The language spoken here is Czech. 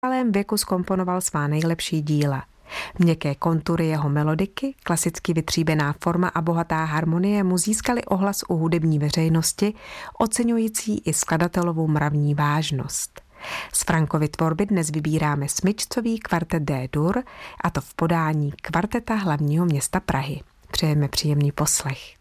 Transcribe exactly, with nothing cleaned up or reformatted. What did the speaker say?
malém věku zkomponoval svá nejlepší díla. Měkké kontury jeho melodiky, klasicky vytříbená forma a bohatá harmonie mu získaly ohlas u hudební veřejnosti, oceňující i skladatelovu mravní vážnost. Z Frankovy tvorby dnes vybíráme smyčcový kvartet D-dur, a to v podání Kvarteta hlavního města Prahy. Přejeme příjemný poslech.